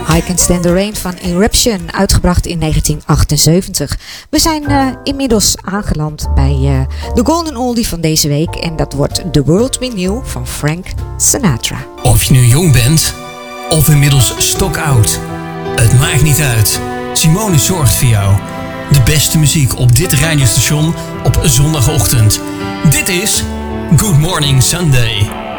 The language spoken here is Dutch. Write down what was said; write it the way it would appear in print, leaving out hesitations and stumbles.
I Can Stand the Rain van Eruption, uitgebracht in 1978. We zijn inmiddels aangeland bij de golden oldie van deze week en dat wordt The World We Knew van Frank Sinatra. Of je nu jong bent of inmiddels stokoud, het maakt niet uit. Simone zorgt voor jou. De beste muziek op dit radiostation op zondagochtend. Dit is Good Morning Sunday.